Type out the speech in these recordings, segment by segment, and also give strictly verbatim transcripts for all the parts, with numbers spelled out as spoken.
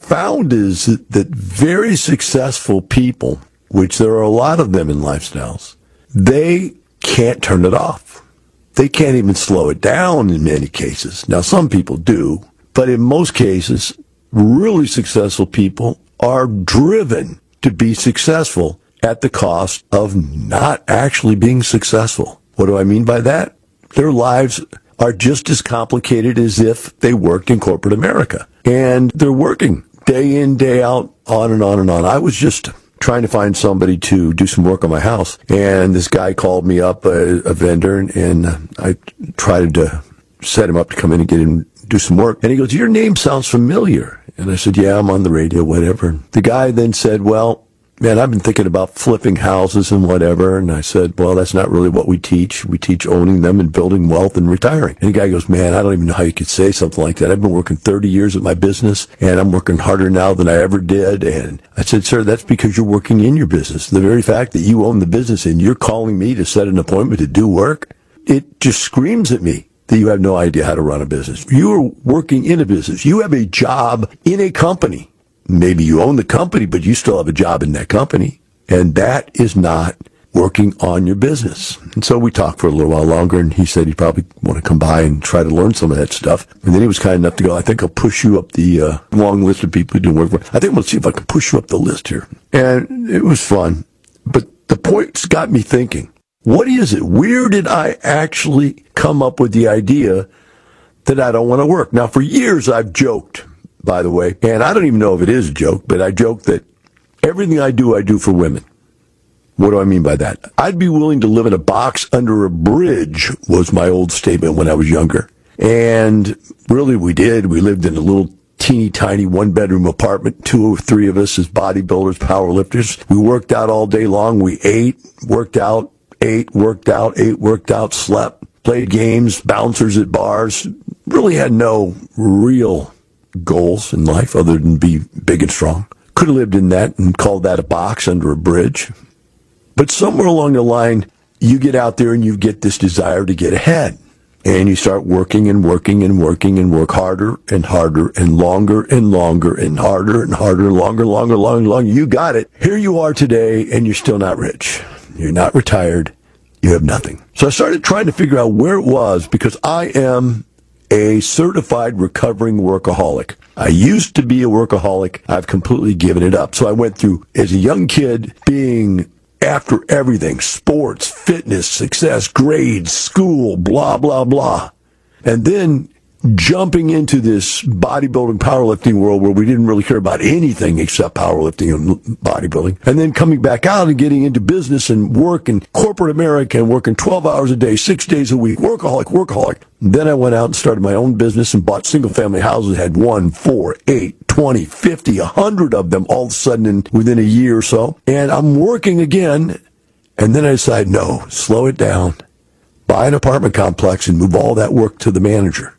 found is that very successful people, which there are a lot of them in lifestyles, they can't turn it off. They can't even slow it down in many cases. Now, some people do, but in most cases, really successful people are driven to be successful at the cost of not actually being successful. What do I mean by that? Their lives are just as complicated as if they worked in corporate America. And they're working day in, day out, on and on and on. I was just trying to find somebody to do some work on my house, and this guy called me up, a, a vendor, and, and I tried to set him up to come in and get him do some work. And he goes, "Your name sounds familiar." And I said, "Yeah, I'm on the radio, whatever." The guy then said, "Well, man, I've been thinking about flipping houses and whatever." And I said, "Well, that's not really what we teach. We teach owning them and building wealth and retiring." And the guy goes, "Man, I don't even know how you could say something like that. I've been working thirty years at my business, and I'm working harder now than I ever did." And I said, "Sir, that's because you're working in your business. The very fact that you own the business and you're calling me to set an appointment to do work, it just screams at me that you have no idea how to run a business. You are working in a business. You have a job in a company. Maybe you own the company, but you still have a job in that company. And that is not working on your business." And so we talked for a little while longer, and he said he'd probably want to come by and try to learn some of that stuff. And then he was kind enough to go, "I think I'll push you up the uh, long list of people who do work for I think I'm going to see if I can push you up the list here." And it was fun. But the points got me thinking, what is it? Where did I actually come up with the idea that I don't want to work? Now, for years I've joked, by the way, and I don't even know if it is a joke, but I joke that everything I do, I do for women. What do I mean by that? I'd be willing to live in a box under a bridge, was my old statement when I was younger. And really we did. We lived in a little teeny tiny one bedroom apartment, two or three of us as bodybuilders, power lifters. We worked out all day long. We ate, worked out, ate, worked out, ate, worked out, slept, played games, bouncers at bars. Really had no real goals in life other than be big and strong. Could have lived in that and called that a box under a bridge. But somewhere along the line, you get out there and you get this desire to get ahead. And you start working and working and working and work harder and harder and longer and longer and harder and harder and longer, longer, longer, longer. You got it. Here you are today, and you're still not rich. You're not retired. You have nothing. So I started trying to figure out where it was, because I am a certified recovering workaholic. I used to be a workaholic. I've completely given it up. So I went through, as a young kid, being after everything: sports, fitness, success, grades, school, blah, blah, blah. And then jumping into this bodybuilding, powerlifting world where we didn't really care about anything except powerlifting and bodybuilding. And then coming back out and getting into business and work in corporate America and working twelve hours a day, six days a week, workaholic, workaholic. And then I went out and started my own business and bought single-family houses, had one, four, eight, twenty, fifty, a hundred of them all of a sudden in, within a year or so. And I'm working again. And then I decided, no, slow it down, buy an apartment complex and move all that work to the manager.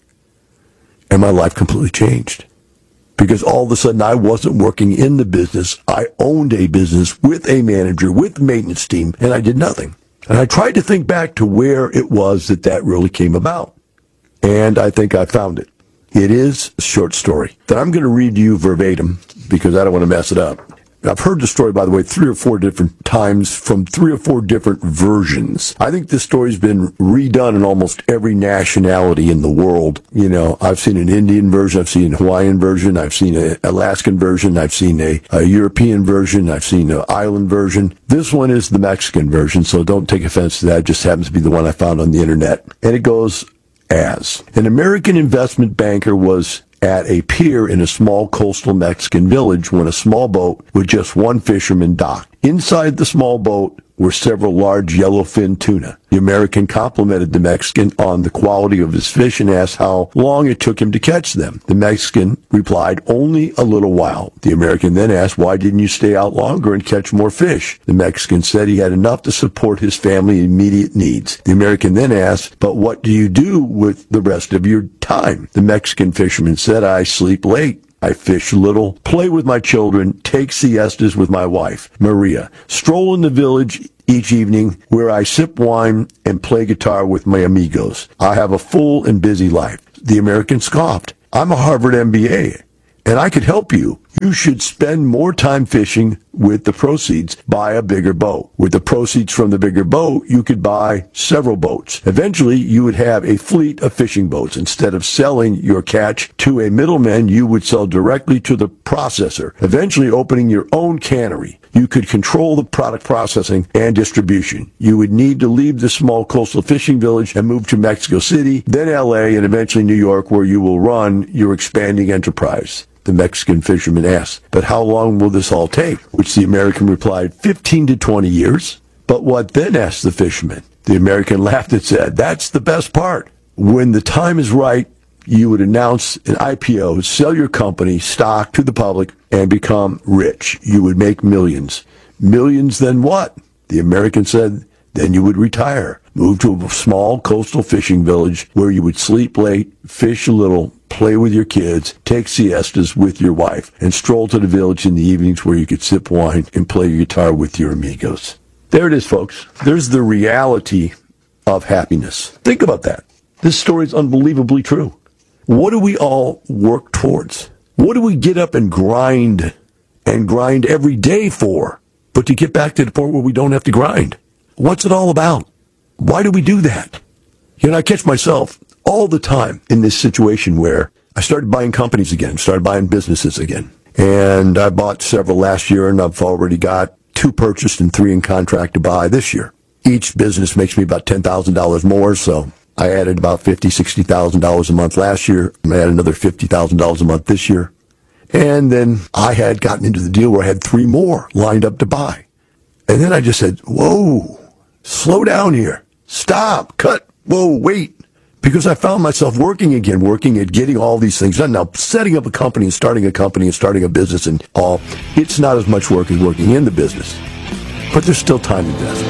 And my life completely changed. Because all of a sudden I wasn't working in the business. I owned a business with a manager, with a maintenance team, and I did nothing. And I tried to think back to where it was that that really came about. And I think I found it. It is a short story that I'm going to read you verbatim because I don't want to mess it up. I've heard the story, by the way, three or four different times from three or four different versions. I think this story's been redone in almost every nationality in the world. You know, I've seen an Indian version, I've seen a Hawaiian version, I've seen an Alaskan version, I've seen a, a European version, I've seen an island version. This one is the Mexican version, so don't take offense to that. It just happens to be the one I found on the internet. And it goes as: an American investment banker was at a pier in a small coastal Mexican village when a small boat with just one fisherman docked. Inside the small boat were several large yellowfin tuna. The American complimented the Mexican on the quality of his fish and asked how long it took him to catch them. The Mexican replied, "Only a little while." The American then asked, "Why didn't you stay out longer and catch more fish?" The Mexican said he had enough to support his family's immediate needs. The American then asked, "But what do you do with the rest of your time?" The Mexican fisherman said, "I sleep late. I fish little, play with my children, take siestas with my wife, Maria, stroll in the village each evening where I sip wine and play guitar with my amigos. I have a full and busy life." The American scoffed. "I'm a Harvard M B A, and I could help you. You should spend more time fishing with the proceeds. Buy a bigger boat. With the proceeds from the bigger boat, you could buy several boats. Eventually, you would have a fleet of fishing boats. Instead of selling your catch to a middleman, you would sell directly to the processor, eventually opening your own cannery. You could control the product processing and distribution. You would need to leave the small coastal fishing village and move to Mexico City, then L A, and eventually New York, where you will run your expanding enterprise. The Mexican fisherman asked, but how long will this all take? Which the American replied, fifteen to twenty years. But what then? Asked the fisherman. The American laughed and said, that's the best part. When the time is right, you would announce an I P O, sell your company stock to the public, and become rich. You would make millions. Millions, then what? The American said, then you would retire, move to a small coastal fishing village where you would sleep late, fish a little, play with your kids, take siestas with your wife, and stroll to the village in the evenings where you could sip wine and play your guitar with your amigos. There it is, folks. There's the reality of happiness. Think about that. This story is unbelievably true. What do we all work towards? What do we get up and grind and grind every day for, but to get back to the point where we don't have to grind? What's it all about? Why do we do that? You know, I catch myself all the time in this situation where I started buying companies again, started buying businesses again. And I bought several last year, and I've already got two purchased and three in contract to buy this year. Each business makes me about ten thousand dollars more, so I added about fifty thousand dollars, sixty thousand dollars a month last year. I added another fifty thousand dollars a month this year. And then I had gotten into the deal where I had three more lined up to buy. And then I just said, whoa, slow down here. Stop, cut, whoa, wait. Because I found myself working again, working at getting all these things done. Now, setting up a company and starting a company and starting a business and all, it's not as much work as working in the business. But there's still time invested.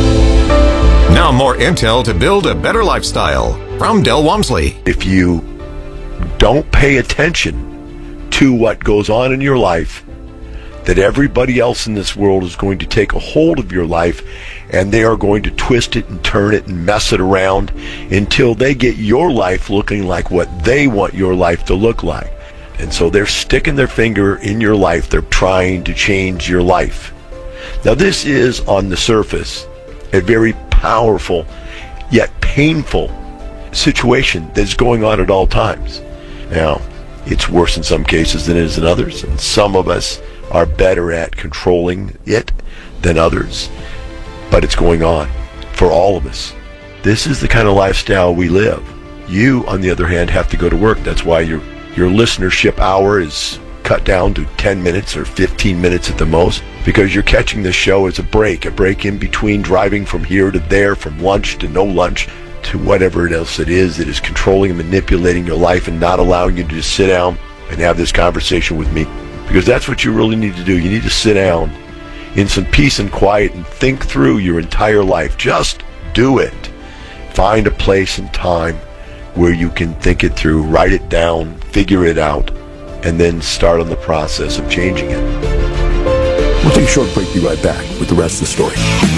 Now more intel to build a better lifestyle from Del Walmsley. If you don't pay attention to what goes on in your life, that everybody else in this world is going to take a hold of your life and they are going to twist it and turn it and mess it around until they get your life looking like what they want your life to look like. And so they're sticking their finger in your life. They're trying to change your life. Now, this is, on the surface, a very powerful yet painful situation that's going on at all times. Now, it's worse in some cases than it is in others, and some of us are better at controlling it than others, but it's going on for all of us. This is the kind of lifestyle we live. You, on the other hand, have to go to work. That's why your your listenership hour is cut down to ten minutes or fifteen minutes at the most, because you're catching this show as a break, a break in between driving from here to there, from lunch to no lunch, to whatever else it is that is controlling and manipulating your life and not allowing you to just sit down and have this conversation with me. Because that's what you really need to do. You need to sit down in some peace and quiet and think through your entire life. Just do it. Find a place and time where you can think it through, write it down, figure it out, and then start on the process of changing it. We'll take a short break, be right back with the rest of the story.